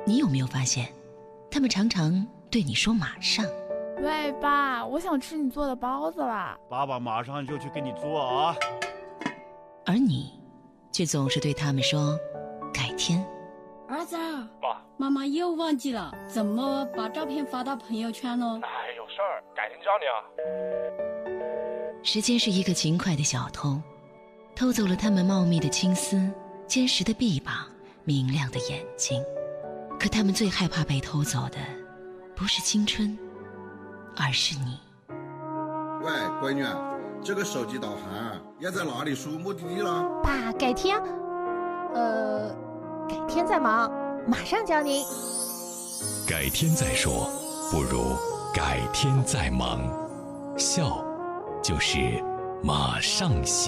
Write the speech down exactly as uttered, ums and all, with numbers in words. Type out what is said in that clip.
你有没有发现，他们常常对你说马上。 喂，爸，我想吃你做的包子啦。 爸爸马上就去给你做啊。 而你却总是对他们说改天。 儿子， 爸， 妈妈又忘记了怎么把照片发到朋友圈喽。 哎，有事儿，改天教你啊。 时间是一个勤快的小偷，偷走了他们茂密的青丝、坚实的臂膀、明亮的眼睛。可他们最害怕被偷走的，不是青春，而是你。 喂，闺女，这个手机导航要在哪里输目的地了？ 爸，改天，呃，改天再忙，马上教您。 改天再说，不如改天再忙。笑，就是马上行。